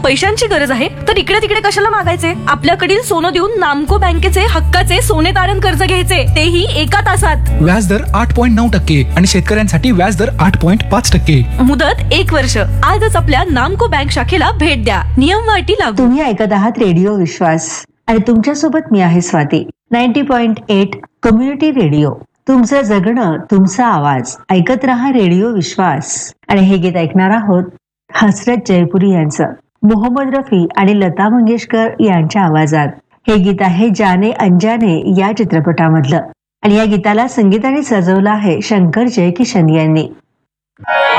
पैशांची गरज आहे तर इकडे तिकडे कशाला मागायचे? आपल्याकडील सोनं देऊन नामको बँकेचे हक्काचे सोने तारण कर्ज घ्यायचे, तेही 1 तासात. व्याजदर 8.9% आणि शेतकऱ्यांसाठी व्याजदर 8.5%. मुदत 1 वर्ष. आजच आपल्या नामको बँक शाखेला भेट द्या. नियम व अटी लागू. तुम्ही ऐकत आहात रेडिओ विश्वास आणि तुमच्यासोबत मी आहे स्वाती. 90.8 community radio. तुमचं जगणं, तुमचा आवाज. ऐकत रहा रेडिओ विश्वास. आणि हे गीत ऐकणार आहोत हसरत जयपुरी यांचं, मोहम्मद रफी आणि लता मंगेशकर यांच्या आवाजात. हे गीत आहे जाने अनजाने या चित्रपटामधलं आणि या गीताला संगीताने सजवलं आहे शंकर जयकिशन यांनी.